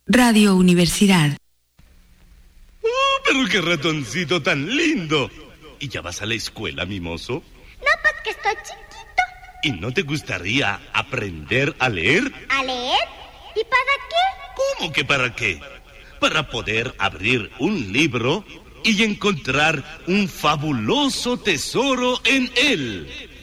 Radio Universidad. ¡Oh, pero qué ratoncito tan lindo! ¿Y ya vas a la escuela, mimoso? No, pues que estoy chiquito. ¿Y no te gustaría aprender a leer? ¿A leer? ¿Y para qué? ¿Cómo que para qué? Para poder abrir un libro y encontrar un fabuloso tesoro en él.